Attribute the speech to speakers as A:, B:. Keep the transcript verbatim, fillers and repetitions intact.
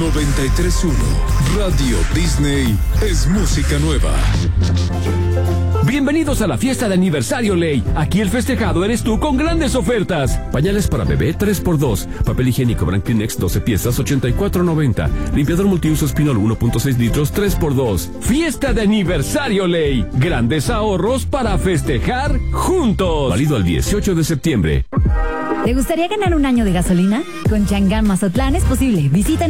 A: noventa y tres punto uno Radio Disney es música nueva.
B: Bienvenidos a la fiesta de aniversario Ley. Aquí el festejado eres tú con grandes ofertas. Pañales para bebé tres por dos. Papel higiénico Branquinex doce piezas ochenta y cuatro noventa. Limpiador multiuso Espinol uno punto seis litros tres por dos. Fiesta de aniversario Ley. Grandes ahorros para festejar juntos. Válido al dieciocho de septiembre.
C: ¿Te gustaría ganar un año de gasolina? Con Chang'an Mazatlán es posible. Visita